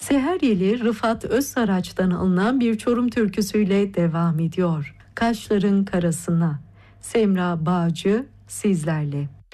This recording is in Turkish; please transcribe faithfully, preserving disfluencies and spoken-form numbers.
Seheryeli Rıfat Özsaraç'tan alınan bir Çorum türküsüyle devam ediyor. Kaşların Karasına. Semra Bağcı sizlerle.